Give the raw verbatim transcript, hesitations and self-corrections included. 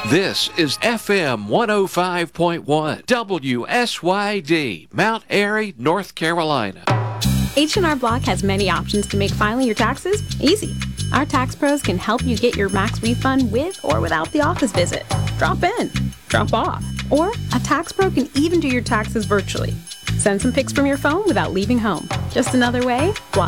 This is F M one oh five point one, W S Y D, Mount Airy, North Carolina. H and R Block has many options to make filing your taxes easy. Our tax pros can help you get your max refund with or without the office visit. Drop in, drop off, or a tax pro can even do your taxes virtually. Send some pics from your phone without leaving home. Just another way Block